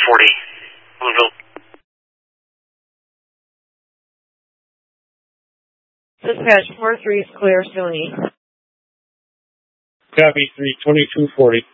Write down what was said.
Louisville. Dispatch 4-3 is clear, Sony. Copy 32240.